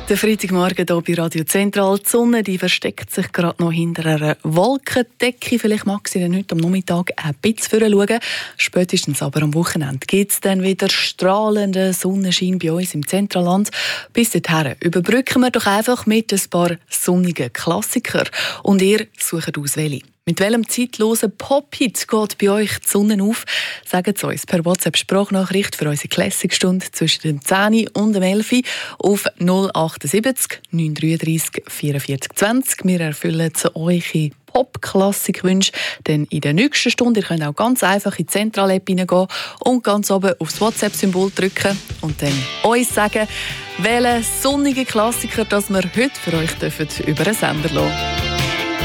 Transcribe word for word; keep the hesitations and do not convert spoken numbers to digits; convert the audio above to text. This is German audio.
Der Freitagmorgen hier bei Radio Zentral. Die Sonne die versteckt sich gerade noch hinter einer Wolkendecke. Vielleicht mag sie dann heute am Nachmittag ein bisschen schauen. Spätestens aber am Wochenende gibt es dann wieder strahlenden Sonnenschein bei uns im Zentralland. Bis dahin überbrücken wir doch einfach mit ein paar sonnigen Klassikern. Und ihr sucht aus welche. Mit welchem zeitlosen Pop-Hit geht bei euch die Sonne auf? Sagt es uns per WhatsApp-Sprachnachricht für unsere Classic-Stunde zwischen dem zehn und dem elf auf null achtundsiebzig neun dreiunddreißig vierundvierzig zwanzig. Wir erfüllen eure Pop-Klassik-Wünsche. Denn in der nächsten Stunde, ihr könnt auch ganz einfach in die Zentral-App hineingehen und ganz oben aufs WhatsApp-Symbol drücken und dann uns sagen, welchen sonnigen Klassiker das wir heute für euch über den Sender lassen dürfen.